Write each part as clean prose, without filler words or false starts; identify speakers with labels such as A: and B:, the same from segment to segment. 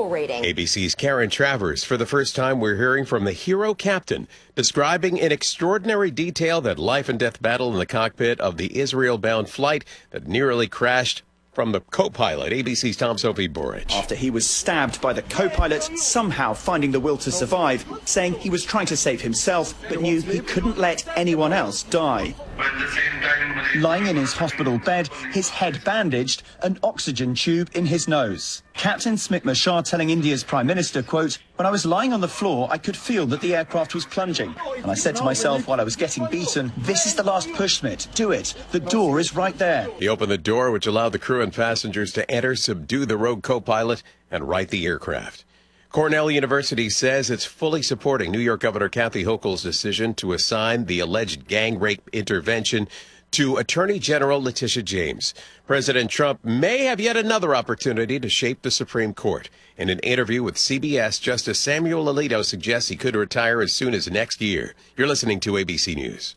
A: rating.
B: ABC's Karen Travers. For the first time, we're hearing from the hero captain, describing in extraordinary detail that life and death battle in the cockpit of the Israel-bound flight that nearly crashed. From the co-pilot, ABC's Tom Sophie Burridge.
C: After he was stabbed by the co-pilot, somehow finding the will to survive, saying he was trying to save himself, but knew he couldn't let anyone else die. Lying in his hospital bed, his head bandaged, an oxygen tube in his nose. Captain Smit Shah telling India's Prime Minister, quote, "When I was lying on the floor, I could feel that the aircraft was plunging. And I said to myself while I was getting beaten, this is the last push, Smit. Do it. The door is right there."
B: He opened the door, which allowed the crew and passengers to enter, subdue the rogue co-pilot, and right the aircraft. Cornell University says it's fully supporting New York Governor Kathy Hochul's decision to assign the alleged gang rape intervention to Attorney General Letitia James. President Trump may have yet another opportunity to shape the Supreme Court. In an interview with CBS, Justice Samuel Alito suggests he could retire as soon as next year. You're listening to ABC News.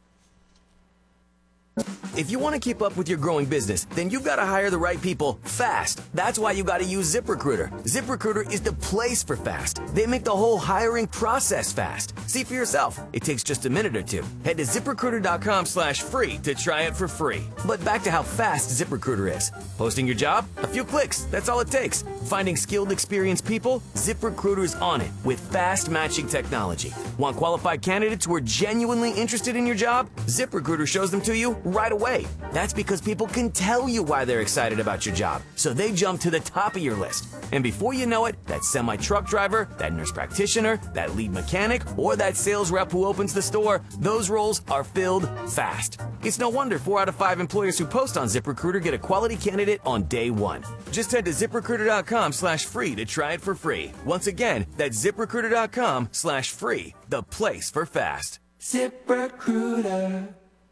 D: If you want to keep up with your growing business, then you've got to hire the right people fast. That's why you got to use ZipRecruiter. ZipRecruiter is the place for fast. They make the whole hiring process fast. See for yourself. It takes just a minute or two. Head to ZipRecruiter.com/free to try it for free. But back to how fast ZipRecruiter is. Posting your job? A few clicks. That's all it takes. Finding skilled, experienced people? ZipRecruiter's on it with fast matching technology. Want qualified candidates who are genuinely interested in your job? ZipRecruiter shows them to you right away. That's because people can tell you why they're excited about your job, so they jump to the top of your list. And before you know it, that semi-truck driver, that nurse practitioner, that lead mechanic, or that sales rep who opens the store, those roles are filled fast. It's no wonder 4 out of 5 employers who post on ZipRecruiter get a quality candidate on day one. Just head to ZipRecruiter.com/free to try it for free. Once again, that's ZipRecruiter.com/free, the place for fast. ZipRecruiter.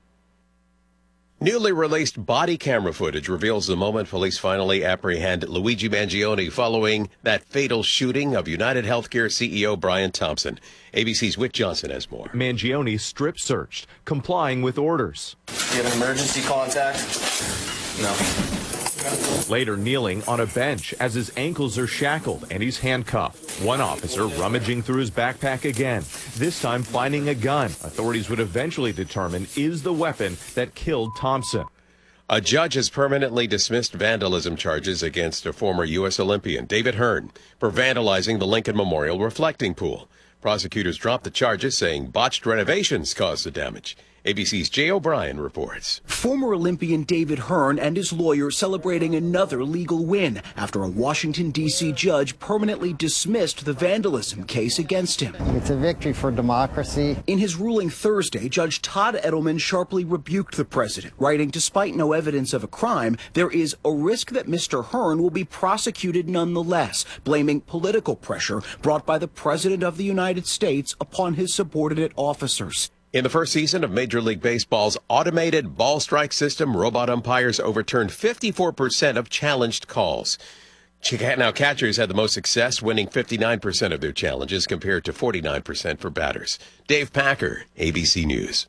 B: Newly released body camera footage reveals the moment police finally apprehend Luigi Mangione following that fatal shooting of United Healthcare CEO Brian Thompson. ABC's Whit Johnson has more.
E: Mangione strip searched, complying with orders.
F: Do you have an emergency contact? No.
E: Later kneeling on a bench as his ankles are shackled and he's handcuffed. One officer rummaging through his backpack again, this time finding a gun authorities would eventually determine is the weapon that killed Thompson.
B: A judge has permanently dismissed vandalism charges against a former U.S. Olympian, David Hearn, for vandalizing the Lincoln Memorial reflecting pool. Prosecutors dropped the charges, saying botched renovations caused the damage. ABC's Jay O'Brien reports.
G: Former Olympian David Hearn and his lawyer celebrating another legal win after a Washington, D.C. judge permanently dismissed the vandalism case against him.
H: It's a victory for democracy.
G: In his ruling Thursday, Judge Todd Edelman sharply rebuked the president, writing, despite no evidence of a crime, there is a risk that Mr. Hearn will be prosecuted nonetheless, blaming political pressure brought by the President of the United States upon his subordinate officers.
B: In the first season of Major League Baseball's automated ball strike system, robot umpires overturned 54% of challenged calls. Now, catchers had the most success, winning 59% of their challenges compared to 49% for batters. Dave Packer, ABC News.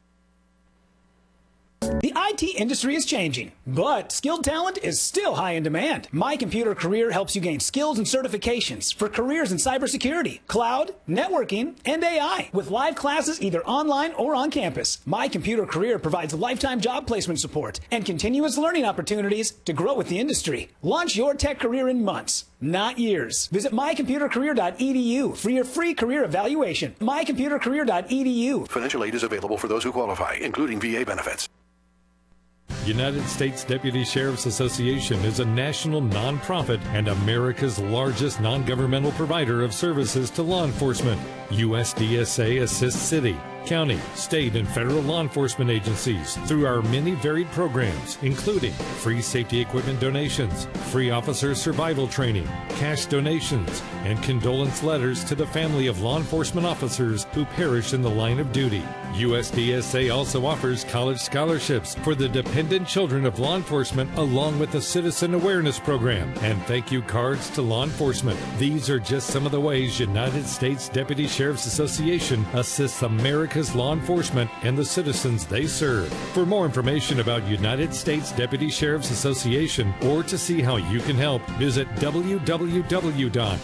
I: The IT industry is changing, but skilled talent is still high in demand. My Computer Career helps you gain skills and certifications for careers in cybersecurity, cloud, networking, and AI, with live classes either online or on campus. My Computer Career provides lifetime job placement support and continuous learning opportunities to grow with the industry. Launch your tech career in months, not years. Visit mycomputercareer.edu for your free career evaluation. mycomputercareer.edu.
J: Financial aid is available for those who qualify, including VA benefits.
K: United States Deputy Sheriff's Association is a national nonprofit and America's largest non-governmental provider of services to law enforcement. USDSA assists city, county, state, and federal law enforcement agencies through our many varied programs, including free safety equipment donations, free officer survival training, cash donations, and condolence letters to the family of law enforcement officers who perish in the line of duty. USDSA also offers college scholarships for the dependent children of law enforcement, along with a citizen awareness program and thank you cards to law enforcement. These are just some of the ways United States Deputy Sheriff's Association assists America's law enforcement and the citizens they serve. For more information about United States Deputy Sheriff's Association or to see how you can help, visit www.usds.org.